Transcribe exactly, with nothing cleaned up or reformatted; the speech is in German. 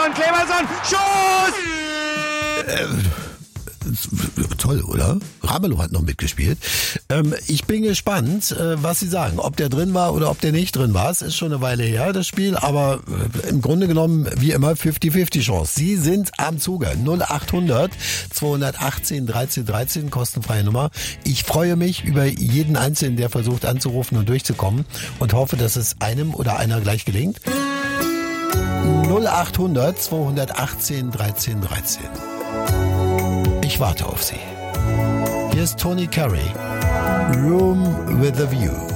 Kleberson, Kleberson, Schuss! Äh, toll, oder? Ramelow hat noch mitgespielt. Ähm, ich bin gespannt, äh, was Sie sagen. Ob der drin war oder ob der nicht drin war. Es ist schon eine Weile her, das Spiel. Aber äh, im Grunde genommen, wie immer, fünfzig fünfzig Chance. Sie sind am Zuge. null achthundert zweihundertachtzehn dreizehn dreizehn, kostenfreie Nummer. Ich freue mich über jeden Einzelnen, der versucht anzurufen und durchzukommen. Und hoffe, dass es einem oder einer gleich gelingt. null achthundert zweihundertachtzehn dreizehn dreizehn. Ich warte auf Sie. Hier ist Tony Carey. Room with a View.